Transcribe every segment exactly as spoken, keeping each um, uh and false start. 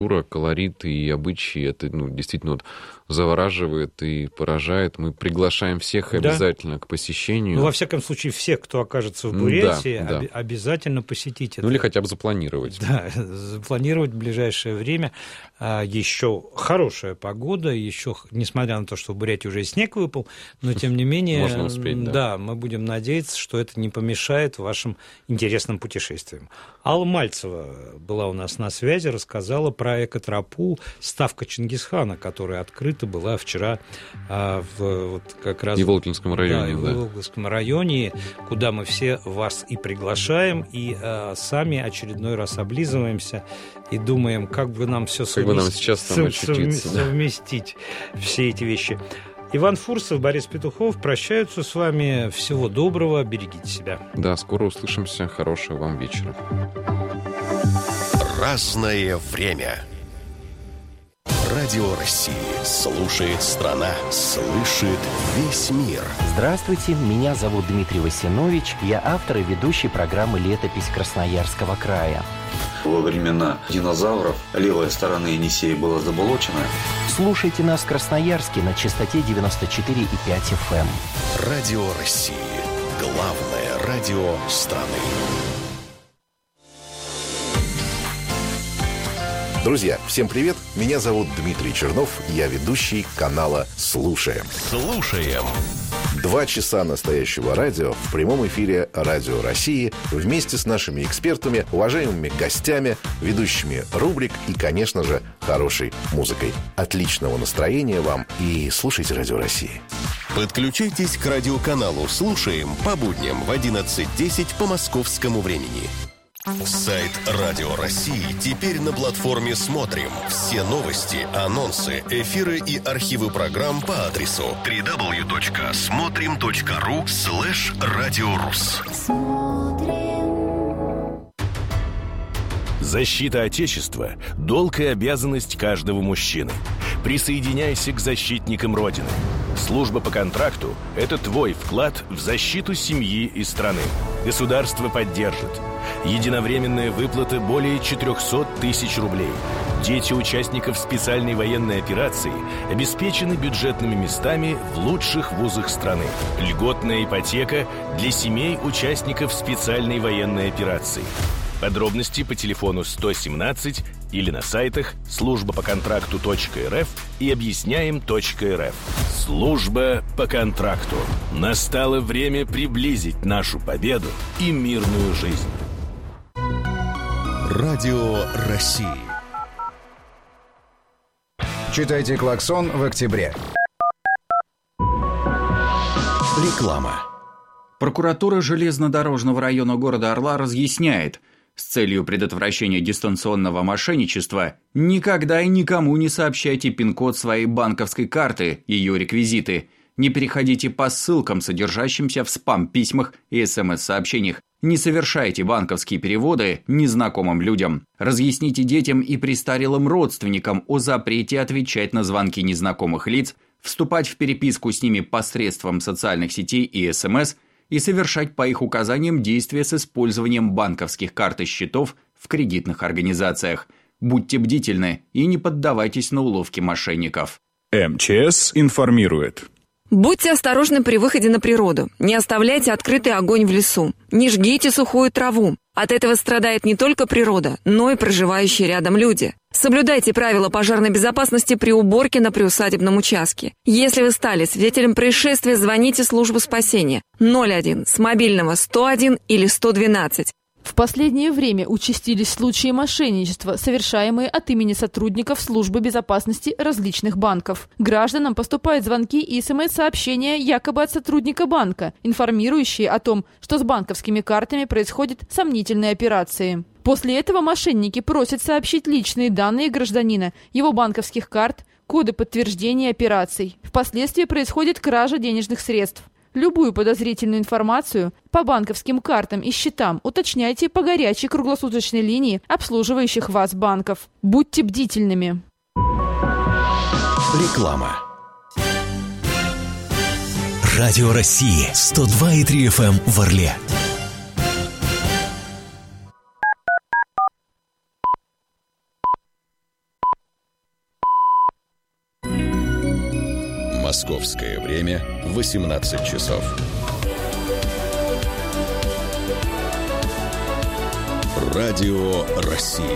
Колорит и обычаи, это ну, действительно вот завораживает и поражает. Мы приглашаем всех да. обязательно к посещению. Ну, во всяком случае, всех, кто окажется в Бурятии, да, да. Об- обязательно посетить это. Ну, или хотя бы запланировать. Да, запланировать в ближайшее время. Еще хорошая погода, еще, несмотря на то, что в Бурятии уже снег выпал, но, тем не менее, можно успеть, да. да, мы будем надеяться, что это не помешает вашим интересным путешествиям. Алла Мальцева была у нас на связи, рассказала про экотропу «Ставка Чингисхана», которая открыта была вчера а, в вот как раз... В Иволгинском районе. Да, да. в Иволгинском районе, куда мы все вас и приглашаем, и а, сами очередной раз облизываемся и думаем, как бы нам все совместить, нам сейчас там очутиться, да. совместить все эти вещи. Иван Фурсов, Борис Петухов прощаются с вами. Всего доброго, берегите себя. Да, скоро услышимся. Хорошего вам вечера. Разное время. Радио России. Слушает страна. Слышит весь мир. Здравствуйте, меня зовут Дмитрий Васинович. Я автор и ведущий программы «Летопись Красноярского края». Во времена динозавров левая сторона Енисея была заболочена. Слушайте нас в Красноярске на частоте девяносто четыре и пять эф эм. Радио России. Главное радио страны. Друзья, всем привет! Меня зовут Дмитрий Чернов, я ведущий канала «Слушаем». Слушаем. Два часа настоящего радио в прямом эфире Радио России вместе с нашими экспертами, уважаемыми гостями, ведущими рубрик и, конечно же, хорошей музыкой. Отличного настроения вам и слушайте Радио России. Подключайтесь к радиоканалу «Слушаем» по будням в одиннадцать десять по московскому времени. Сайт Радио России теперь на платформе «Смотрим». Все новости, анонсы, эфиры и архивы программ по адресу дабл ю дабл ю дабл ю точка смотрим точка ру слэш радиорус. Защита Отечества – долг и обязанность каждого мужчины. Присоединяйся к защитникам Родины. Служба по контракту – это твой вклад в защиту семьи и страны. Государство поддержит. Единовременная выплата более четыреста тысяч рублей. Дети участников специальной военной операции обеспечены бюджетными местами в лучших вузах страны. Льготная ипотека для семей участников специальной военной операции. Подробности по телефону сто семнадцать или на сайтах служба по контракту точка эр эф и объясняем точка эр эф. Служба по контракту. Настало время приблизить нашу победу и мирную жизнь. Радио России. Читайте «Клаксон» в октябре. Реклама. Прокуратура железнодорожного района города Орла разъясняет, с целью предотвращения дистанционного мошенничества никогда и никому не сообщайте пин-код своей банковской карты, ее реквизиты. Не переходите по ссылкам, содержащимся в спам-письмах и эс эм эс-сообщениях. Не совершайте банковские переводы незнакомым людям. Разъясните детям и престарелым родственникам о запрете отвечать на звонки незнакомых лиц, вступать в переписку с ними посредством социальных сетей и эс эм эс и совершать по их указаниям действия с использованием банковских карт и счетов в кредитных организациях. Будьте бдительны и не поддавайтесь на уловки мошенников. эм че эс информирует. Будьте осторожны при выходе на природу. Не оставляйте открытый огонь в лесу. Не жгите сухую траву. От этого страдает не только природа, но и проживающие рядом люди. Соблюдайте правила пожарной безопасности при уборке на приусадебном участке. Если вы стали свидетелем происшествия, звоните в службу спасения ноль один с мобильного сто один или сто двенадцать. В последнее время участились случаи мошенничества, совершаемые от имени сотрудников службы безопасности различных банков. Гражданам поступают звонки и эс эм эс-сообщения якобы от сотрудника банка, информирующие о том, что с банковскими картами происходят сомнительные операции. После этого мошенники просят сообщить личные данные гражданина, его банковских карт, коды подтверждения операций. Впоследствии происходит кража денежных средств. Любую подозрительную информацию по банковским картам и счетам уточняйте по горячей круглосуточной линии обслуживающих вас банков. Будьте бдительными. Реклама. Радио России сто два и три эф эм в Орле. Московское время восемнадцать часов. Радио России.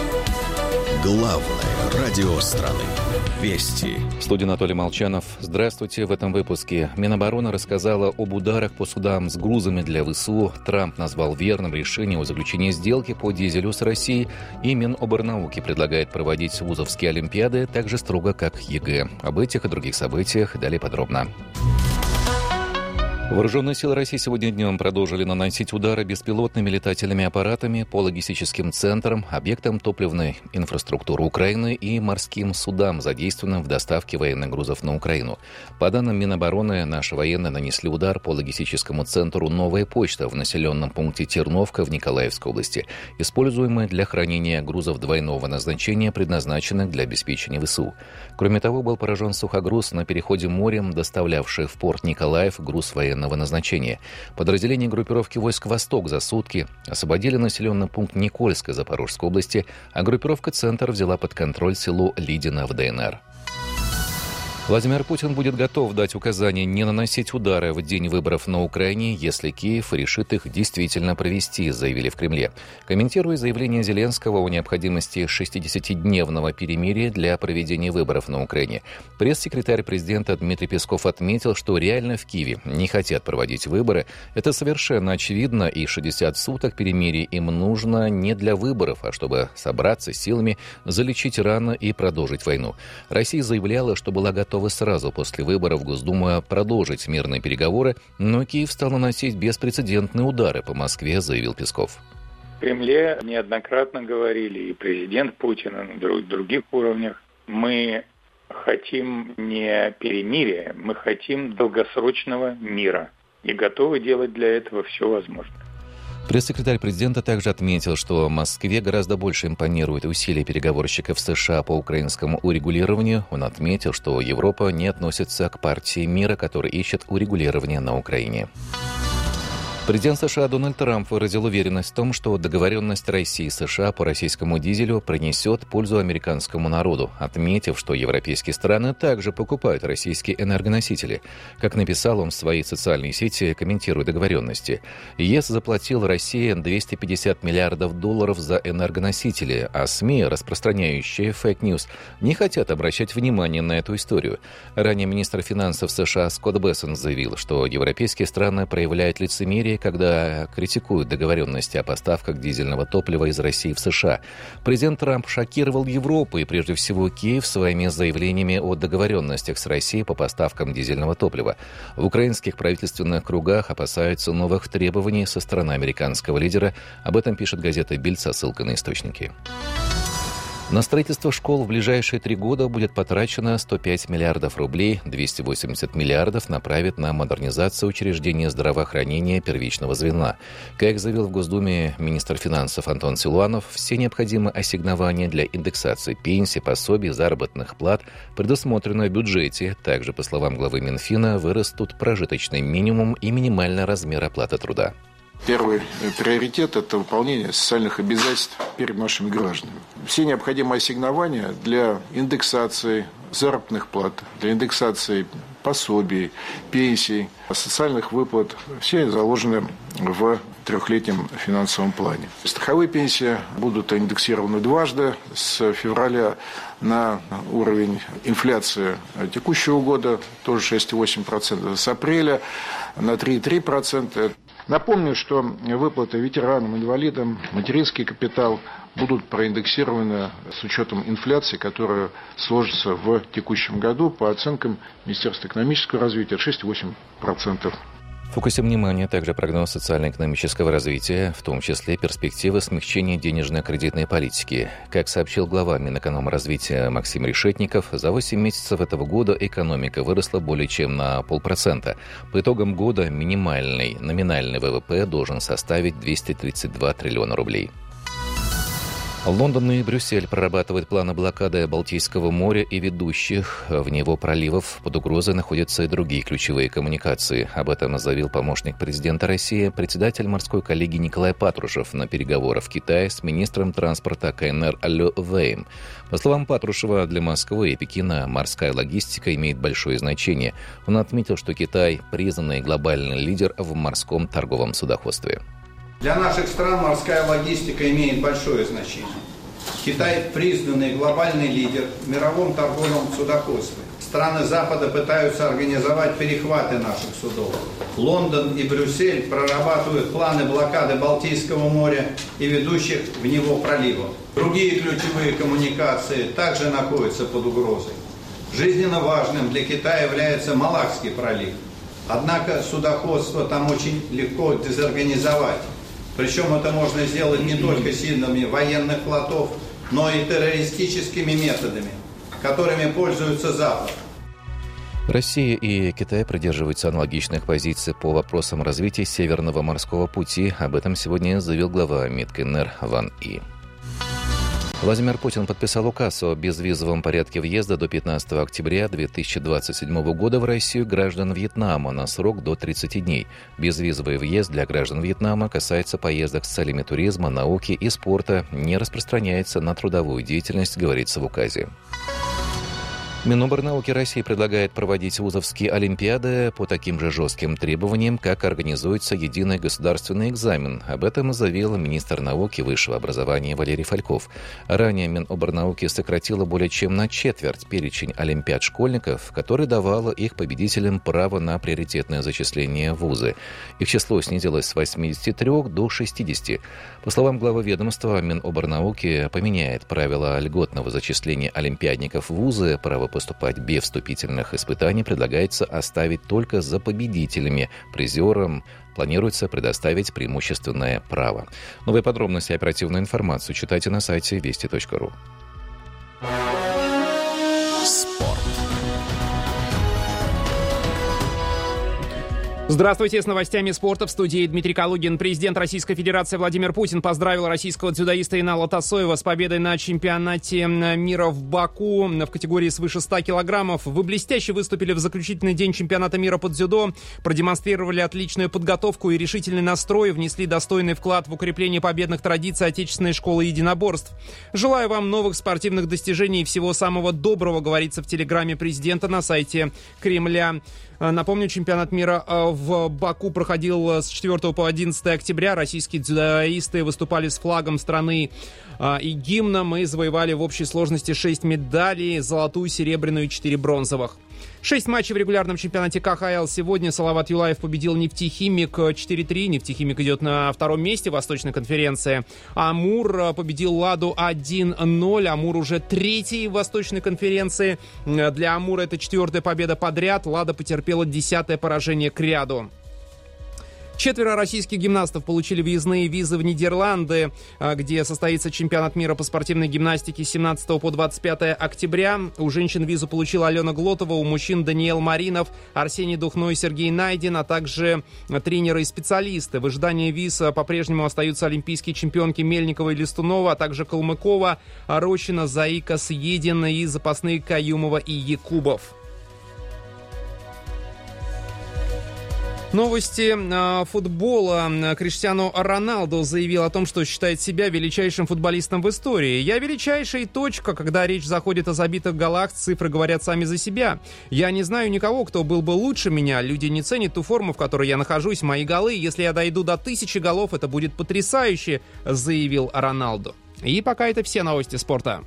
Главное радио страны. Вести. В студии Анатолий Молчанов. Здравствуйте. В этом выпуске Минобороны рассказала об ударах по судам с грузами для ВСУ. Трамп назвал верным решение о заключении сделки по дизелю с Россией. И Миноборнауки предлагает проводить вузовские олимпиады так же строго, как ЕГЭ. Об этих и других событиях далее подробно. Вооруженные силы России сегодня днем продолжили наносить удары беспилотными летательными аппаратами по логистическим центрам, объектам топливной инфраструктуры Украины и морским судам, задействованным в доставке военных грузов на Украину. По данным Минобороны, наши военные нанесли удар по логистическому центру «Новая почта» в населенном пункте Терновка в Николаевской области, используемый для хранения грузов двойного назначения, предназначенных для обеспечения ВСУ. Кроме того, был поражен сухогруз на переходе морем, доставлявший в порт Николаев груз военных назначения. Подразделения группировки войск «Восток» за сутки освободили населенный пункт Никольска Запорожской области, а группировка «Центр» взяла под контроль село Лидино в ДНР. Владимир Путин будет готов дать указание не наносить удары в день выборов на Украине, если Киев решит их действительно провести, заявили в Кремле. Комментируя заявление Зеленского о необходимости шестидесятидневного перемирия для проведения выборов на Украине, пресс-секретарь президента Дмитрий Песков отметил, что реально в Киеве не хотят проводить выборы. Это совершенно очевидно, и шестьдесят суток перемирия им нужно не для выборов, а чтобы собраться силами, залечить раны и продолжить войну. Россия заявляла, что была готова сразу после выборов в Госдуму продолжить мирные переговоры, но Киев стал наносить беспрецедентные удары по Москве, заявил Песков. В Кремле неоднократно говорили, и президент Путин на других уровнях, мы хотим не перемирия, мы хотим долгосрочного мира и готовы делать для этого все возможное. Пресс-секретарь президента также отметил, что Москве гораздо больше импонируют усилия переговорщиков США по украинскому урегулированию. Он отметил, что Европа не относится к партии мира, которая ищет урегулирование на Украине. Президент США Дональд Трамп выразил уверенность в том, что договоренность России и США по российскому дизелю принесет пользу американскому народу, отметив, что европейские страны также покупают российские энергоносители. Как написал он в своей социальной сети, комментируя договоренности, ЕС заплатил России двести пятьдесят миллиардов долларов за энергоносители, а СМИ, распространяющие фейк-ньюс, не хотят обращать внимание на эту историю. Ранее министр финансов США Скотт Бессент заявил, что европейские страны проявляют лицемерие, когда критикуют договоренности о поставках дизельного топлива из России в США. Президент Трамп шокировал Европу и, прежде всего, Киев своими заявлениями о договоренностях с Россией по поставкам дизельного топлива. В украинских правительственных кругах опасаются новых требований со стороны американского лидера. Об этом пишет газета «Бильд» со ссылкой на источники. На строительство школ в ближайшие три года будет потрачено сто пять миллиардов рублей, двести восемьдесят миллиардов направят на модернизацию учреждений здравоохранения первичного звена. Как заявил в Госдуме министр финансов Антон Силуанов, все необходимые ассигнования для индексации пенсий, пособий, заработных плат предусмотрены в бюджете. Также, по словам главы Минфина, вырастут прожиточный минимум и минимальный размер оплаты труда. Первый приоритет – это выполнение социальных обязательств перед нашими гражданами. Все необходимые ассигнования для индексации заработных плат, для индексации пособий, пенсий, социальных выплат, все заложены в трехлетнем финансовом плане. Страховые пенсии будут индексированы дважды с февраля на уровень инфляции текущего года, тоже шесть целых восемь десятых процента, с апреля на три целых три десятых процента. Напомню, что выплаты ветеранам, инвалидам, материнский капитал будут проиндексированы с учетом инфляции, которая сложится в текущем году по оценкам Министерства экономического развития шесть целых восемь десятых процента. В фокусе внимания также прогноз социально-экономического развития, в том числе перспективы смягчения денежно-кредитной политики. Как сообщил глава Минэкономразвития Максим Решетников, за восемь месяцев этого года экономика выросла более чем на полпроцента. По итогам года минимальный номинальный ВВП должен составить двести тридцать два триллиона рублей. Лондон и Брюссель прорабатывают планы блокады Балтийского моря и ведущих в него проливов. Под угрозой находятся и другие ключевые коммуникации. Об этом заявил помощник президента России, председатель морской коллегии Николай Патрушев на переговорах в Китае с министром транспорта КНР Лю Вэем. По словам Патрушева, для Москвы и Пекина морская логистика имеет большое значение. Он отметил, что Китай – признанный глобальный лидер в морском торговом судоходстве. Для наших стран морская логистика имеет большое значение. Китай – признанный глобальный лидер в мировом торговом судоходстве. Страны Запада пытаются организовать перехваты наших судов. Лондон и Брюссель прорабатывают планы блокады Балтийского моря и ведущих в него проливов. Другие ключевые коммуникации также находятся под угрозой. Жизненно важным для Китая является Малакский пролив. Однако судоходство там очень легко дезорганизовать. Причем это можно сделать не только силами военных флотов, но и террористическими методами, которыми пользуется Запад. Россия и Китай придерживаются аналогичных позиций по вопросам развития Северного морского пути. Об этом сегодня заявил глава МИД КНР Ван И. Владимир Путин подписал указ о безвизовом порядке въезда до пятнадцатого октября две тысячи двадцать седьмого года в Россию граждан Вьетнама на срок до тридцати дней. Безвизовый въезд для граждан Вьетнама касается поездок с целями туризма, науки и спорта, не распространяется на трудовую деятельность, говорится в указе. Миноборнауки России предлагает проводить вузовские олимпиады по таким же жестким требованиям, как организуется единый государственный экзамен. Об этом заявил министр науки и высшего образования Валерий Фальков. Ранее Миноборнауки сократила более чем на четверть перечень олимпиад школьников, который давало их победителям право на приоритетное зачисление в вузы. Их число снизилось с восьмидесяти трёх до шестидесяти. По словам главы ведомства, Миноборнауки поменяет правила льготного зачисления олимпиадников в вузы. Право поступать без вступительных испытаний предлагается оставить только за победителями. Призерам планируется предоставить преимущественное право. Новые подробности и оперативную информацию читайте на сайте вести точка ру. Спорт. Здравствуйте, с новостями спорта в студии Дмитрий Калугин. Президент Российской Федерации Владимир Путин поздравил российского дзюдоиста Инала Тасоева с победой на чемпионате мира в Баку в категории свыше ста килограммов. Вы блестяще выступили в заключительный день чемпионата мира по дзюдо, продемонстрировали отличную подготовку и решительный настрой, внесли достойный вклад в укрепление победных традиций Отечественной школы единоборств. Желаю вам новых спортивных достижений и всего самого доброго, говорится в телеграме президента на сайте Кремля. Напомню, чемпионат мира в Баку проходил с четвёртого по одиннадцатое октября. Российские дзюдоисты выступали с флагом страны и гимном и завоевали в общей сложности шесть медалей, золотую, серебряную и четыре бронзовых. Шесть матчей в регулярном чемпионате ка ха эл. Сегодня Салават Юлаев победил «Нефтехимик» четыре три. «Нефтехимик» идет на втором месте в Восточной конференции. «Амур» победил «Ладу» один ноль. «Амур» уже третий в Восточной конференции. Для «Амура» это четвертая победа подряд. «Лада» потерпела десятое поражение к ряду. Четверо российских гимнастов получили въездные визы в Нидерланды, где состоится чемпионат мира по спортивной гимнастике с семнадцатого по двадцать пятое октября. У женщин визу получила Алена Глотова, у мужчин Даниил Маринов, Арсений Духной, Сергей Найдин, а также тренеры и специалисты. В ожидании виз по-прежнему остаются олимпийские чемпионки Мельникова и Листунова, а также Калмыкова, Рощина, Заика, Съедин и запасные Каюмова и Якубов. Новости э, футбола. Криштиану Роналду заявил о том, что считает себя величайшим футболистом в истории. «Я величайший, точка. Когда речь заходит о забитых голах, цифры говорят сами за себя. Я не знаю никого, кто был бы лучше меня. Люди не ценят ту форму, в которой я нахожусь, мои голы. Если я дойду до тысячи голов, это будет потрясающе», заявил Роналду. И пока это все новости спорта.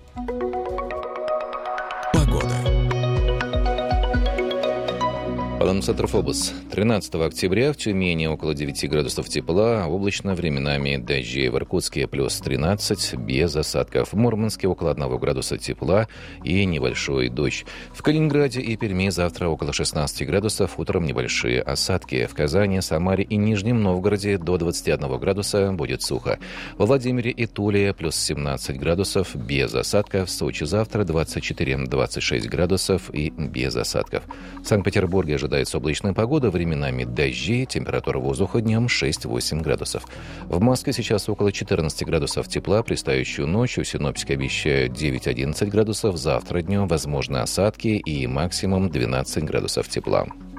Центрфобус. тринадцатого октября в Тюмени около девяти градусов тепла, облачно, временами дожди. В Иркутске плюс тринадцать, без осадков. В Мурманске около одного градуса тепла и небольшой дождь. В Калининграде и Перми завтра около шестнадцати градусов, утром небольшие осадки. В Казани, Самаре и Нижнем Новгороде до двадцати одного градуса будет сухо. Во Владимире и Туле плюс семнадцать градусов, без осадков. В Сочи завтра двадцать четыре - двадцать шесть градусов и без осадков. В Санкт-Петербурге ожидается ожидается облачная погода, временами дожди, температура воздуха днем шесть-восемь градусов. В Москве сейчас около четырнадцати градусов тепла, предстоящую ночью синоптики обещают девять-одиннадцать градусов, завтра днем возможны осадки и максимум двенадцать градусов тепла.